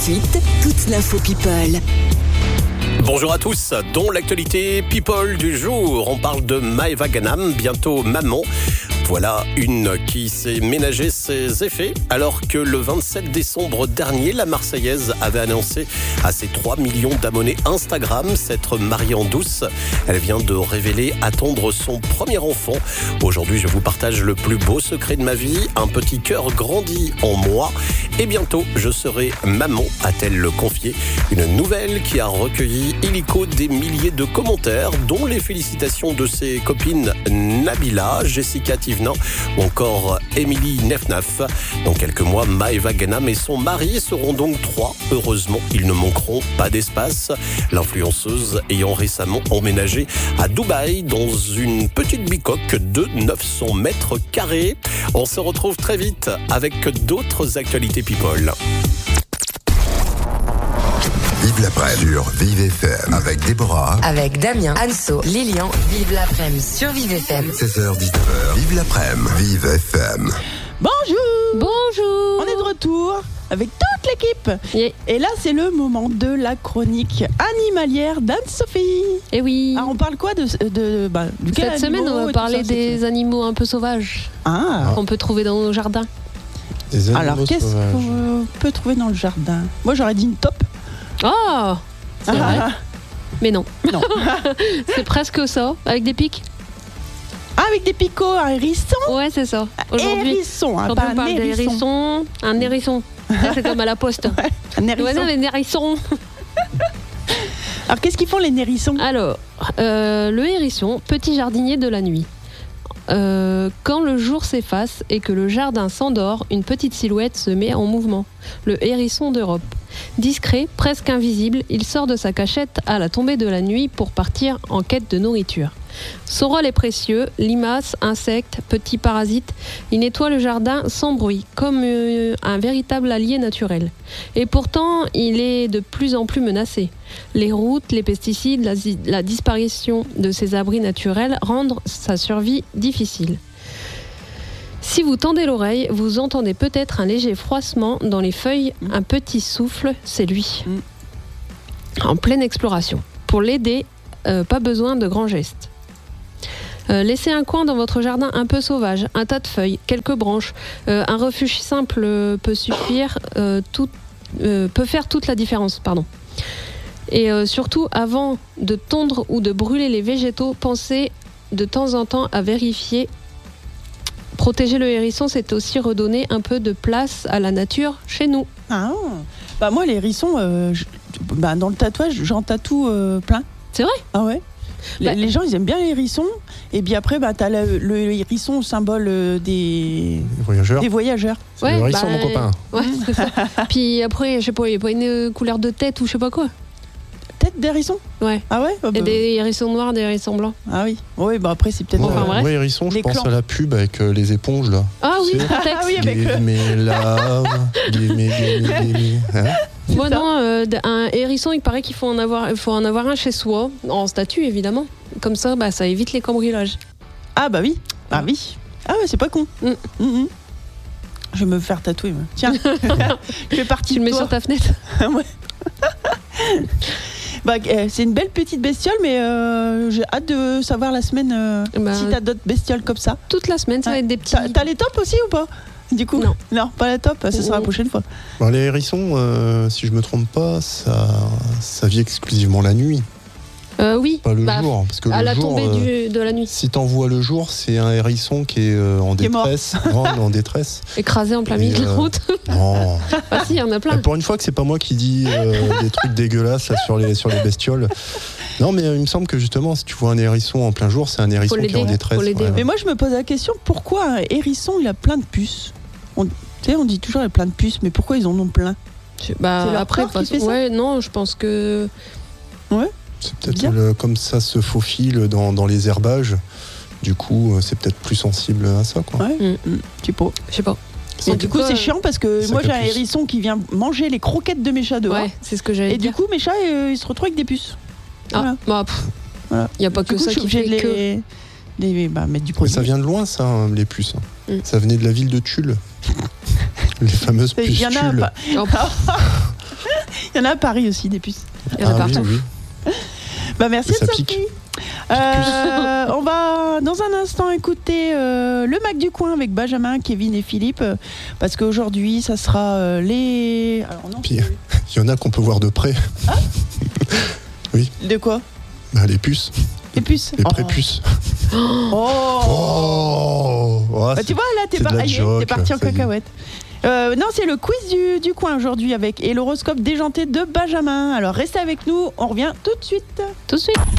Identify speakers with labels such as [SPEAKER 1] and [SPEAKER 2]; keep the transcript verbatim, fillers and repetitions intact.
[SPEAKER 1] suite, toute l'info People.
[SPEAKER 2] Bonjour à tous, dont l'actualité People du jour. On parle de Maëva Ganam, bientôt maman. Voilà une qui s'est ménagé ses effets alors que le vingt-sept décembre dernier, la Marseillaise avait annoncé à ses trois millions d'abonnés Instagram s'être mariée en douce. Elle vient de révéler attendre son premier enfant. Aujourd'hui, je vous partage le plus beau secret de ma vie. Un petit cœur grandit en moi. Et bientôt, je serai maman, a-t-elle le confié. Une nouvelle qui a recueilli illico des milliers de commentaires, dont les félicitations de ses copines Nabila, Jessica Tivna ou encore Émilie Nefnaf. Dans quelques mois, Maëva Ganam et son mari seront donc trois. Heureusement, ils ne manqueront pas d'espace. L'influenceuse ayant récemment emménagé à Dubaï dans une petite bicoque de neuf cents mètres carrés. On se retrouve très vite avec d'autres actualités People.
[SPEAKER 3] Vive l'après-midi sur Vive F M avec Déborah,
[SPEAKER 4] avec Damien, Anso, Lilian. Vive l'après-midi sur Vive F M.
[SPEAKER 3] seize heures dix-neuf heures. Vive l'après-midi, Vive F M.
[SPEAKER 5] Bonjour.
[SPEAKER 6] Bonjour.
[SPEAKER 5] On est de retour avec toute l'équipe.
[SPEAKER 6] Yeah.
[SPEAKER 5] Et là, c'est le moment de la chronique animalière d'Anne-Sophie.
[SPEAKER 6] Et oui.
[SPEAKER 5] Alors, on parle quoi de, de, de bah, de
[SPEAKER 6] Cette semaine, on va parler
[SPEAKER 5] ça,
[SPEAKER 6] des animaux un peu sauvages
[SPEAKER 5] ah.
[SPEAKER 6] qu'on peut trouver dans nos jardins.
[SPEAKER 7] Des animaux
[SPEAKER 5] Alors, qu'est-ce
[SPEAKER 7] sauvages.
[SPEAKER 5] qu'on peut trouver dans le jardin? Moi, j'aurais dit une taupe.
[SPEAKER 6] Oh, c'est
[SPEAKER 5] ah.
[SPEAKER 6] vrai. Mais non.
[SPEAKER 5] Non.
[SPEAKER 6] C'est presque ça, avec des pics.
[SPEAKER 5] Ah, avec des picots, un hérisson.
[SPEAKER 6] Ouais, c'est ça. Aujourd'hui,
[SPEAKER 5] Hérisson, hein,
[SPEAKER 6] quand
[SPEAKER 5] pas
[SPEAKER 6] on
[SPEAKER 5] un
[SPEAKER 6] parle
[SPEAKER 5] hérisson.
[SPEAKER 6] d'hérisson, un hérisson. Ça, c'est comme à la poste.
[SPEAKER 5] Ouais, un hérisson.
[SPEAKER 6] Ouais, non, les hérissons.
[SPEAKER 5] Alors, qu'est-ce qu'ils font les hérissons?
[SPEAKER 6] Alors, euh, le hérisson, petit jardinier de la nuit. Euh, quand le jour s'efface et que le jardin s'endort, une petite silhouette se met en mouvement. Le hérisson d'Europe. Discret, presque invisible, il sort de sa cachette à la tombée de la nuit pour partir en quête de nourriture. Son rôle est précieux, limaces, insectes, petits parasites. Il nettoie le jardin sans bruit, comme euh, un véritable allié naturel. Et pourtant, il est de plus en plus menacé. Les routes, les pesticides, la, la disparition de ses abris naturels rendent sa survie difficile. Si vous tendez l'oreille, vous entendez peut-être un léger froissement dans les feuilles, un petit souffle, c'est lui. En pleine exploration. Pour l'aider, euh, pas besoin de grands gestes. Euh, laissez un coin dans votre jardin un peu sauvage, un tas de feuilles, quelques branches, euh, un refuge simple euh, peut suffire, euh, tout, euh, peut faire toute la différence, pardon. Et euh, surtout, avant de tondre ou de brûler les végétaux, pensez de temps en temps à vérifier. Protéger le hérisson, c'est aussi redonner un peu de place à la nature chez nous.
[SPEAKER 5] Ah, bah moi les hérissons, euh, je, bah dans le tatouage, j'en tatoue euh, plein.
[SPEAKER 6] C'est vrai?
[SPEAKER 5] Ah ouais. Les,
[SPEAKER 6] Bah,
[SPEAKER 5] les gens, ils aiment bien les hérissons. Et puis après, bah, t'as le, le hérisson symbole euh, des...
[SPEAKER 7] Les voyageurs.
[SPEAKER 5] des voyageurs.
[SPEAKER 7] C'est le hérisson, mon copain.
[SPEAKER 6] Ouais, c'est ça. Puis après, je sais pas, il n'y a pas une couleur de tête ou je sais pas quoi.
[SPEAKER 5] Tête d'hérisson?
[SPEAKER 6] Ouais.
[SPEAKER 5] Ah ouais ah
[SPEAKER 6] Il y a
[SPEAKER 5] bah,
[SPEAKER 6] des hérissons noirs, des hérissons blancs.
[SPEAKER 5] ah oui. Oui, bah après, c'est peut-être...
[SPEAKER 7] Moi,
[SPEAKER 6] Enfin,
[SPEAKER 5] euh,
[SPEAKER 6] bref.
[SPEAKER 7] moi, hérisson, je
[SPEAKER 5] Les
[SPEAKER 7] pense
[SPEAKER 5] clans.
[SPEAKER 7] à la pub avec euh, les éponges, là.
[SPEAKER 6] Ah oui,
[SPEAKER 7] Tu sais,
[SPEAKER 6] Protex.
[SPEAKER 5] Ah oui, avec
[SPEAKER 7] Give
[SPEAKER 5] le-
[SPEAKER 7] me love, give me, give me, give me. Hein?
[SPEAKER 6] Moi
[SPEAKER 5] ça.
[SPEAKER 6] non, euh, un hérisson, il paraît qu'il faut en avoir, il faut en avoir un chez soi, en statue évidemment. Comme ça, bah, ça évite les cambriolages.
[SPEAKER 5] Ah bah oui. Ah oui. Ah ouais, c'est pas con.
[SPEAKER 6] Mm.
[SPEAKER 5] Mm, mm. Je vais me faire tatouer, moi. Tiens. Je fais partie
[SPEAKER 6] Tu le
[SPEAKER 5] de
[SPEAKER 6] mets
[SPEAKER 5] toi.
[SPEAKER 6] sur ta fenêtre.
[SPEAKER 5] Ouais. Bah, euh, c'est une belle petite bestiole, mais euh, j'ai hâte de savoir la semaine euh,
[SPEAKER 6] Bah,
[SPEAKER 5] si t'as d'autres bestioles comme ça.
[SPEAKER 6] Toute la semaine, ça va
[SPEAKER 5] Ouais.
[SPEAKER 6] être des petits.
[SPEAKER 5] T'as, t'as les tops aussi ou pas? Du coup,
[SPEAKER 6] Non.
[SPEAKER 5] non, pas la top. Ce sera la prochaine fois.
[SPEAKER 7] Bon, les hérissons, euh, si je me trompe pas, ça, ça vit exclusivement la nuit,
[SPEAKER 6] Euh, oui.
[SPEAKER 7] pas le
[SPEAKER 6] Bah,
[SPEAKER 7] jour. Parce que
[SPEAKER 6] À
[SPEAKER 7] le
[SPEAKER 6] la
[SPEAKER 7] jour,
[SPEAKER 6] tombée
[SPEAKER 7] euh,
[SPEAKER 6] du, de la nuit,
[SPEAKER 7] si t'en vois le jour, c'est un hérisson qui est euh, en
[SPEAKER 5] Qui est mort.
[SPEAKER 7] détresse. Non, en détresse.
[SPEAKER 6] écrasé en plein milieu
[SPEAKER 7] Et,
[SPEAKER 6] de la
[SPEAKER 7] euh,
[SPEAKER 6] route.
[SPEAKER 7] Non.
[SPEAKER 6] Ah si, il y en a plein.
[SPEAKER 7] Pour une fois que c'est pas moi qui dis euh, des trucs dégueulasses là, sur, les, sur les bestioles. Non, mais euh, il me semble que justement, si tu vois un hérisson en plein jour, c'est un hérisson qui est en
[SPEAKER 6] l'aider,
[SPEAKER 7] détresse.
[SPEAKER 6] faut l'aider,
[SPEAKER 7] ouais.
[SPEAKER 5] Mais moi, je me pose la question, pourquoi un hérisson, il a plein de puces? On, tu sais, on dit toujours il a plein de puces, mais pourquoi ils en ont plein?
[SPEAKER 6] Je- Bah,
[SPEAKER 5] C'est leur
[SPEAKER 6] après,
[SPEAKER 5] corps qui
[SPEAKER 6] parce-
[SPEAKER 5] fait ça
[SPEAKER 6] ouais, non, je pense que.
[SPEAKER 7] C'est peut-être
[SPEAKER 5] Bien.
[SPEAKER 7] le- comme ça se faufile dans, dans les herbages. Du coup, euh, c'est peut-être plus sensible à ça, quoi.
[SPEAKER 5] Ouais,
[SPEAKER 6] Mm.
[SPEAKER 5] mm, tu sais pas.
[SPEAKER 6] Je sais pas.
[SPEAKER 5] Et
[SPEAKER 6] En
[SPEAKER 5] du
[SPEAKER 6] tout
[SPEAKER 5] coup,
[SPEAKER 6] cas,
[SPEAKER 5] c'est chiant parce que
[SPEAKER 7] ça
[SPEAKER 5] moi, j'ai un
[SPEAKER 7] capuce.
[SPEAKER 5] hérisson qui vient manger les croquettes de mes chats dehors.
[SPEAKER 6] Ouais, c'est ce que j'allais
[SPEAKER 5] Et du
[SPEAKER 6] dire.
[SPEAKER 5] coup, mes chats, euh, ils se retrouvent avec des puces.
[SPEAKER 6] Ah,
[SPEAKER 5] Voilà.
[SPEAKER 6] bah, pff,
[SPEAKER 5] Voilà.
[SPEAKER 6] y a pas
[SPEAKER 5] Du
[SPEAKER 6] que
[SPEAKER 5] coup,
[SPEAKER 6] ça
[SPEAKER 5] je suis
[SPEAKER 6] qui
[SPEAKER 5] obligée
[SPEAKER 6] fait
[SPEAKER 5] de
[SPEAKER 6] que.
[SPEAKER 5] les, les- bah, mettre du
[SPEAKER 7] Mais
[SPEAKER 5] produit.
[SPEAKER 7] ça vient de loin, ça, hein, les puces.
[SPEAKER 6] Mm.
[SPEAKER 7] Ça venait de la ville de Tulle. Les fameuses
[SPEAKER 5] Il
[SPEAKER 7] puces
[SPEAKER 5] y en a
[SPEAKER 7] Tulle.
[SPEAKER 5] pas.
[SPEAKER 6] Oh, pff,
[SPEAKER 5] Il y en a à Paris aussi, des puces.
[SPEAKER 6] Il y en a
[SPEAKER 7] Ah oui,
[SPEAKER 6] partout.
[SPEAKER 7] oui.
[SPEAKER 5] Bah, merci
[SPEAKER 7] Ça
[SPEAKER 5] Sophie.
[SPEAKER 7] pique.
[SPEAKER 5] Euh, on va dans un instant écouter euh, le Mac du coin avec Benjamin, Kevin et Philippe, euh, parce qu'aujourd'hui ça sera euh, les. Alors, non,
[SPEAKER 7] Puis, il y en a qu'on peut voir de près.
[SPEAKER 5] de quoi?
[SPEAKER 7] Bah, les puces,
[SPEAKER 5] Les puces.
[SPEAKER 7] les
[SPEAKER 5] Oh.
[SPEAKER 7] prépuces.
[SPEAKER 5] Oh.
[SPEAKER 7] Oh, oh,
[SPEAKER 5] Bah,
[SPEAKER 7] c'est-
[SPEAKER 5] tu vois là, t'es
[SPEAKER 7] c'est de
[SPEAKER 5] par-
[SPEAKER 7] la
[SPEAKER 5] ah, y est,
[SPEAKER 7] joke,
[SPEAKER 5] t'es parti en
[SPEAKER 7] ça y est.
[SPEAKER 5] cacahuète. Euh, non, c'est le quiz du, du coin aujourd'hui avec et l'horoscope déjanté de Benjamin. Alors restez avec nous, on revient tout de suite.
[SPEAKER 6] Tout de suite.